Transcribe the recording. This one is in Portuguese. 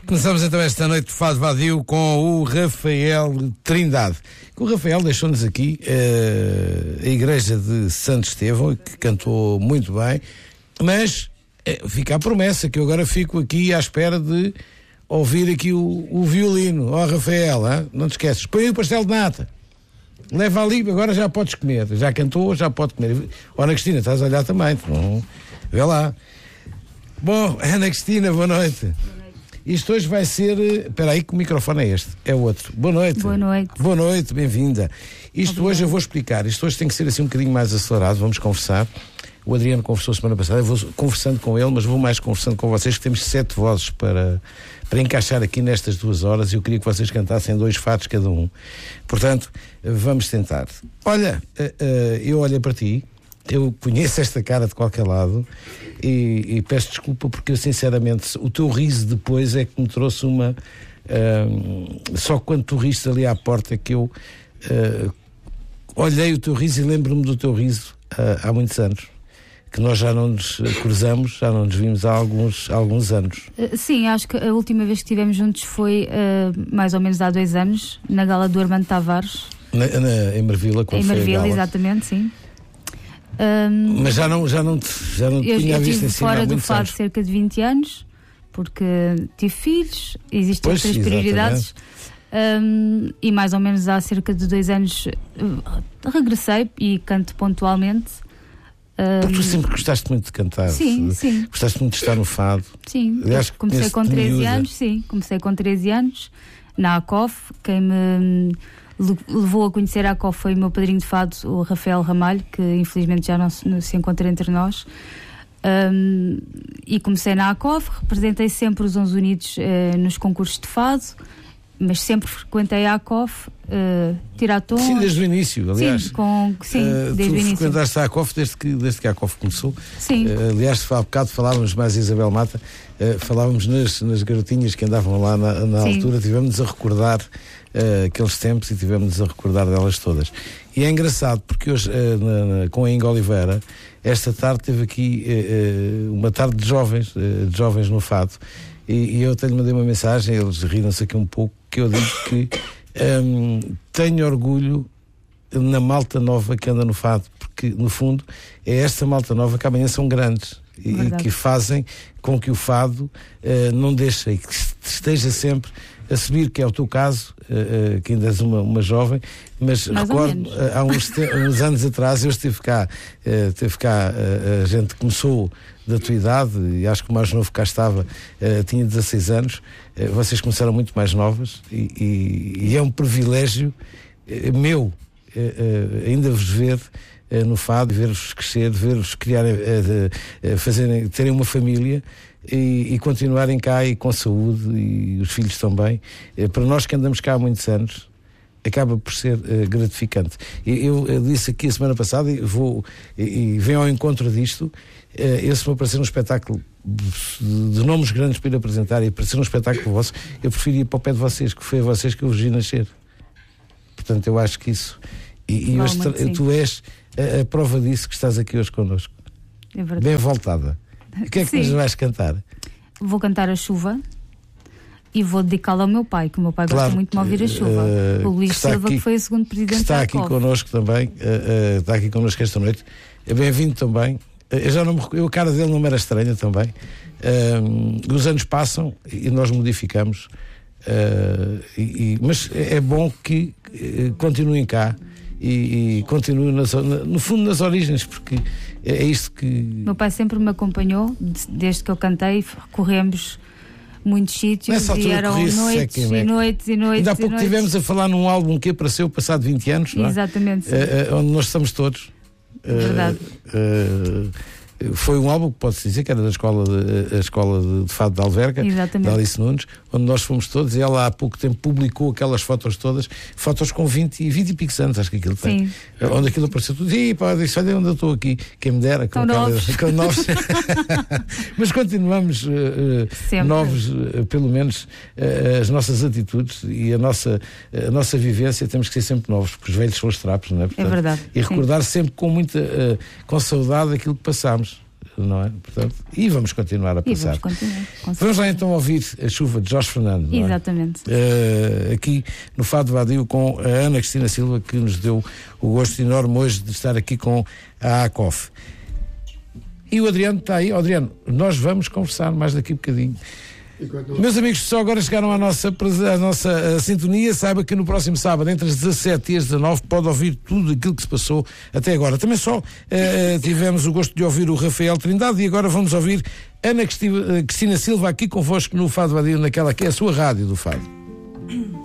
Começamos então esta noite de Fado Vadio com o Rafael Trindade. O Rafael deixou-nos aqui a igreja de Santo Estevão, que cantou muito bem, mas fica a promessa que eu agora fico aqui à espera de ouvir aqui o violino. Ó Rafael, hein? Não te esqueces, põe o pastel de nata, leva ali, agora já podes comer, já cantou, já pode comer. Ó Ana Cristina, estás a olhar também, não? Vê lá. Bom, Ana Cristina, boa noite. Isto hoje vai ser... Espera aí, que o microfone é este? É outro. Boa noite. Boa noite. Boa noite, bem-vinda. Isto Obrigada. Hoje eu vou explicar. Isto hoje tem que ser assim um bocadinho mais acelerado. Vamos conversar. O Adriano conversou semana passada. Eu vou conversando com ele, mas vou mais conversando com vocês, que temos 7 vozes para encaixar aqui nestas 2 horas. E eu queria que vocês cantassem 2 fados cada um. Portanto, vamos tentar. Olha, eu olhei para ti. Eu conheço esta cara de qualquer lado e peço desculpa porque eu sinceramente o teu riso depois é que me trouxe uma só quando tu riste ali à porta que eu olhei o teu riso e lembro-me do teu riso há muitos anos, que nós já não nos cruzamos, já não nos vimos há alguns anos. Sim, acho que a última vez que estivemos juntos foi mais ou menos há 2 anos, na gala do Armando Tavares em Marvila, quando em foi Marvila, a gala. Exatamente, sim. Mas já não tinha visto estive em cima fora há do muitos fado anos. cerca de 20 anos, porque tive filhos, existem Pois, outras prioridades, e mais ou menos há cerca de 2 anos regressei e canto pontualmente. Porque tu sempre gostaste muito de cantar. Sim. Gostaste muito de estar no fado. Sim, Aliás, comecei com 13 anos, comecei com 13 anos na ACOF. Quem me levou a conhecer a ACOF foi o meu padrinho de fado, o Rafael Ramalho, que infelizmente já não se encontra entre nós. E comecei na ACOF, representei sempre os 11 Unidos nos concursos de fado, mas sempre frequentei a ACOF, tirar tom. Sim, desde o início, aliás. Sim, desde o início. Tu frequentaste a ACOF desde que a ACOF começou. Sim. Aliás, há bocado falávamos mais Isabel Mata, falávamos nas garotinhas que andavam lá na altura, tivemos a recordar aqueles tempos e tivemos a recordar delas todas. E é engraçado porque hoje, com a Inga Oliveira, esta tarde teve aqui uma tarde de jovens no fado, e eu até lhe mandei uma mensagem, eles riram-se aqui um pouco, que eu digo que tenho orgulho na malta nova que anda no fado, porque no fundo é esta malta nova que amanhã são grandes e que fazem com que o fado não deixe e que esteja sempre a subir, que é o teu caso, que ainda és uma jovem, mas mais recordo há uns anos atrás eu esteve cá a gente começou da tua idade, e acho que o mais novo cá estava tinha 16 anos, vocês começaram muito mais novas e é um privilégio meu ainda vos ver no fado, ver-vos crescer, ver-vos criarem, terem uma família e continuarem cá e com saúde, e os filhos também. Para nós que andamos cá há muitos anos, acaba por ser gratificante. Eu disse aqui a semana passada e venho ao encontro disto. Se me aparecer um espetáculo de nomes grandes para ir apresentar e aparecer um espetáculo vosso, eu prefiro ir para o pé de vocês, que foi a vocês que eu vos vi nascer. Portanto, eu acho que isso e hoje tu és a prova disso, que estás aqui hoje connosco. É verdade. Bem voltada. O que é que nos vais cantar? Vou cantar A Chuva e vou dedicá-la ao meu pai, que o meu pai gosta muito de me ouvir a chuva. O Luís Silva, que foi o segundo presidente está da aqui ACOF. connosco também, está aqui connosco esta noite. Bem-vindo também. Eu já não a cara dele não me era estranha também. Os anos passam e nós modificamos, mas é bom que continuem cá e continuem no fundo nas origens, porque é isto que... Meu pai sempre me acompanhou desde que eu cantei, recorremos muitos sítios e eram noites e noites e noites. Ainda há pouco estivemos a falar num álbum que apareceu passado 20 anos, não é? Exatamente, onde nós estamos todos. Verdade. Foi um álbum que pode-se dizer que era da escola de fado de Alverca, da Alice Nunes, onde nós fomos todos, e ela há pouco tempo publicou aquelas fotos todas, fotos com 20 e picos anos, acho que aquilo tem. Sim. Onde aquilo apareceu tudo, e pá, disse, olha onde eu estou aqui, quem me dera, com novos. Mas continuamos novos, pelo menos as nossas atitudes e a nossa vivência, temos que ser sempre novos, porque os velhos são os trapos, não é? Portanto, é verdade. E recordar sempre com muita com saudade aquilo que passámos. não é? Portanto, e vamos continuar a passar. Vamos lá então ouvir A Chuva de Jorge Fernando. Não é? Exatamente. Aqui no Fado Vadio com a Ana Cristina Silva, que nos deu o gosto enorme hoje de estar aqui com a ACOF. E o Adriano está aí. Adriano, nós vamos conversar mais daqui a bocadinho. Meus amigos, só agora chegaram à nossa sintonia, saiba que no próximo sábado, entre as 17 e as 19, pode ouvir tudo aquilo que se passou até agora. Também só tivemos o gosto de ouvir o Rafael Trindade e agora vamos ouvir Ana Cristina Silva aqui convosco no Fado Vadio, naquela que é a sua rádio do Fado.